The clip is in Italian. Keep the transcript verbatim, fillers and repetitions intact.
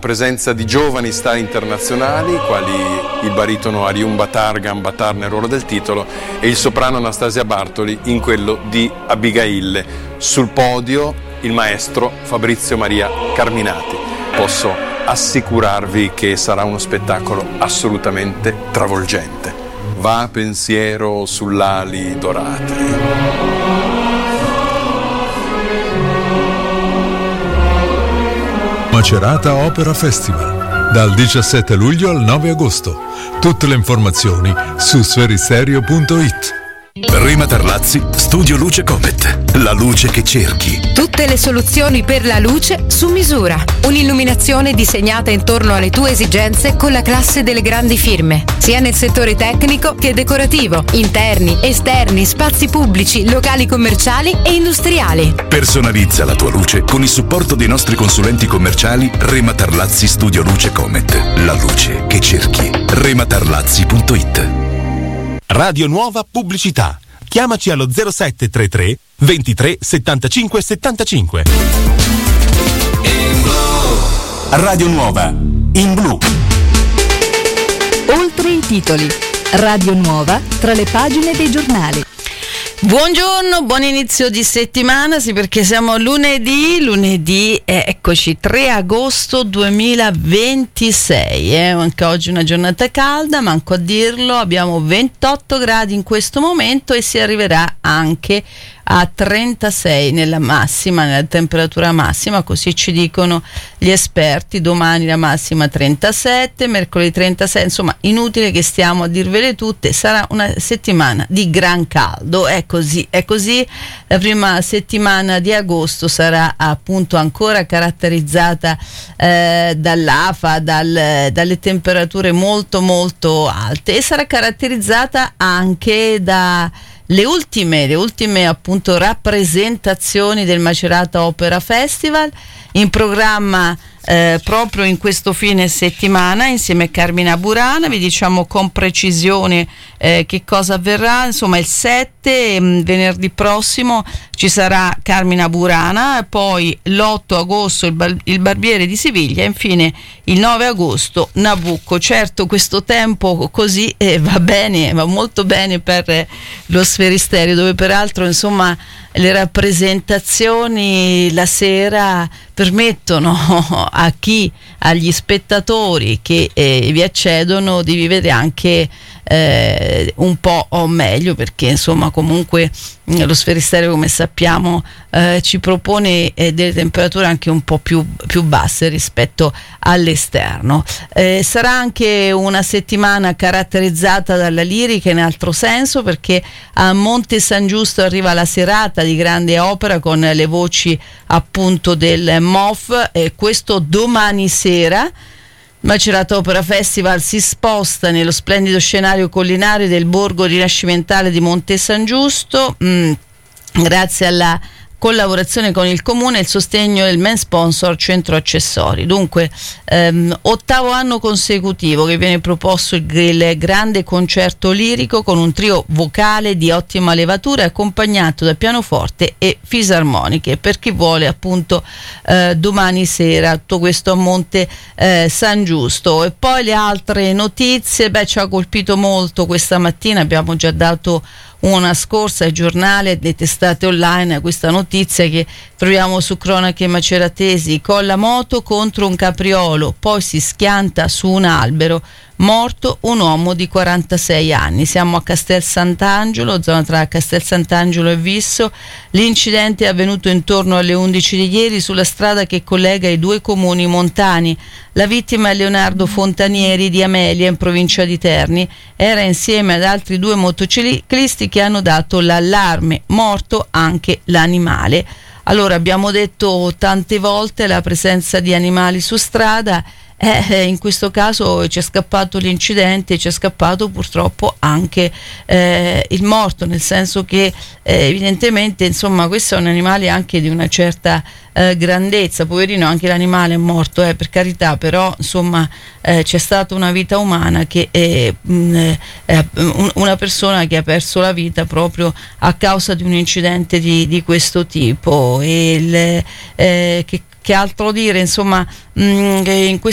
presenza di giovani star internazionali quali il baritono Ariun Batar, Gambatar nel ruolo del titolo e il soprano Anastasia Bartoli in quello di Abigail. Sul podio il maestro Fabrizio Maria Carminati. Posso assicurarvi che sarà uno spettacolo assolutamente travolgente. Va pensiero sull'ali dorate. Macerata Opera Festival, dal diciassette luglio al nove agosto. Tutte le informazioni su sferisterio punto it. Rema Tarlazzi, Studio Luce Comet, la luce che cerchi. Tutte le soluzioni per la luce su misura. Un'illuminazione disegnata intorno alle tue esigenze con la classe delle grandi firme, sia nel settore tecnico che decorativo, interni, esterni, spazi pubblici, locali commerciali e industriali. Personalizza la tua luce con il supporto dei nostri consulenti commerciali Rema Tarlazzi Studio Luce Comet, la luce che cerchi. rema tarlazzi punto it. Radio Nuova Pubblicità. Chiamaci allo zero sette tre tre ventitré settantacinque settantacinque. Radio Nuova in blu. Oltre i titoli. Radio Nuova tra le pagine dei giornali. Buongiorno, buon inizio di settimana, sì, perché siamo lunedì, lunedì, eh, eccoci, tre agosto duemilaventisei, eh, anche oggi una giornata calda, manco a dirlo, abbiamo ventotto gradi in questo momento e si arriverà anche a trentasei nella massima, nella temperatura massima, così ci dicono gli esperti. Domani la massima trentasette, mercoledì trentasei, insomma inutile che stiamo a dirvele tutte, sarà una settimana di gran caldo, è così, è così. La prima settimana di agosto sarà appunto ancora caratterizzata eh, dall'afa, dal, dalle temperature molto molto alte, e sarà caratterizzata anche da Le ultime, le ultime appunto rappresentazioni del Macerata Opera Festival, in programma eh, proprio in questo fine settimana insieme a Carmina Burana. Vi diciamo con precisione eh, che cosa avverrà. Insomma, il sette, mh, venerdì prossimo, ci sarà Carmina Burana, poi l'otto agosto il, bar- il Barbiere di Siviglia e infine il nove agosto Nabucco. Certo, questo tempo così eh, va bene, va molto bene per eh, lo Sferisterio, dove peraltro insomma le rappresentazioni la sera permettono a chi, agli spettatori che eh, vi accedono, di vivere anche eh, un po' o meglio, perché insomma comunque lo Sferisterio, come sappiamo, eh, ci propone eh, delle temperature anche un po' più, più basse rispetto all'esterno. Eh, sarà anche una settimana caratterizzata dalla lirica in altro senso, perché a Monte San Giusto arriva la serata di grande opera con le voci appunto del M O F, e questo domani sera. Macerata Opera Festival si sposta nello splendido scenario collinario del borgo rinascimentale di Monte San Giusto, mh, grazie alla collaborazione con il comune e il sostegno del main sponsor Centro Accessori. Dunque ehm, ottavo anno consecutivo che viene proposto il, il grande concerto lirico con un trio vocale di ottima levatura accompagnato da pianoforte e fisarmoniche, per chi vuole appunto eh, domani sera. Tutto questo a Monte eh, San Giusto. E poi le altre notizie, beh, ci ha colpito molto questa mattina, abbiamo già dato una scorsa ai giornali e le testate online questa notizia che troviamo su Cronache Maceratesi: colla moto contro un capriolo, poi si schianta su un albero, morto un uomo di quarantasei anni. Siamo a Castel Sant'Angelo, zona tra Castel Sant'Angelo e Visso. L'incidente è avvenuto intorno alle undici di ieri sulla strada che collega i due comuni montani. La vittima è Leonardo Fontanieri di Amelia, in provincia di Terni. Era insieme ad altri due motociclisti che hanno dato l'allarme, morto anche l'animale. Allora, abbiamo detto tante volte la presenza di animali su strada. Eh, in questo caso ci è scappato l'incidente, ci è scappato purtroppo anche eh, il morto, nel senso che eh, evidentemente insomma questo è un animale anche di una certa eh, grandezza, poverino, anche l'animale è morto, eh, per carità, però insomma eh, c'è stata una vita umana che è, mh, è una persona che ha perso la vita proprio a causa di un incidente di, di questo tipo. E il, eh, che Che altro dire, insomma, mh, in questo